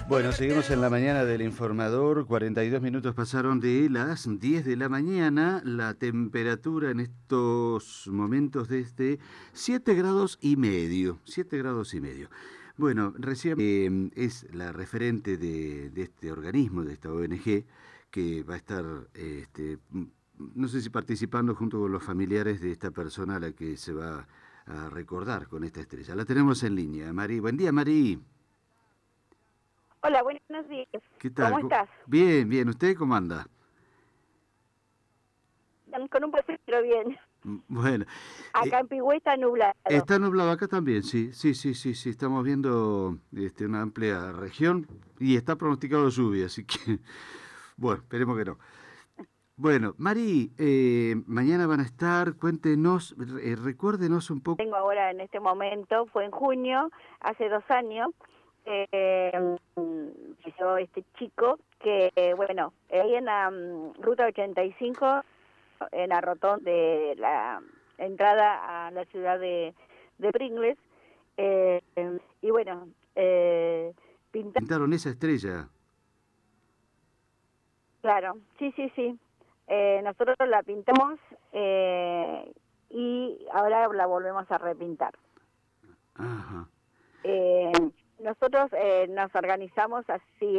Bueno, seguimos en la mañana del Informador. 42 minutos pasaron de las 10 de la mañana. La temperatura en estos momentos desde 7 grados y medio. 7 grados y medio. Bueno, recién es la referente de este organismo, de esta ONG, que va a estar, no sé si participando junto con los familiares de esta persona a la que se va a recordar con esta estrella. La tenemos en línea, Mari. Buen día, Mari. Hola, buenos días. ¿Qué tal? ¿Cómo estás? Bien, bien. ¿Usted cómo anda? Con un poquito pero bien. Bueno, eh, Acá en Pigüé está nublado. está nublado acá también, sí, sí, sí, sí, sí. Estamos viendo una amplia región y está pronosticado lluvia, así que, bueno, esperemos que no. Bueno, Mari, mañana van a estar, cuéntenos, recuérdenos un poco. Tengo ahora en este momento, fue en junio, hace 2 años, yo este chico que, bueno, ahí en la ruta 85, en la rotonda de la entrada a la ciudad de Pringles, eh, y bueno, pintar, Pintaron esa estrella. claro, sí, sí, sí. Nosotros la pintamos y ahora la volvemos a repintar. Ajá. Eh, Nosotros nos organizamos así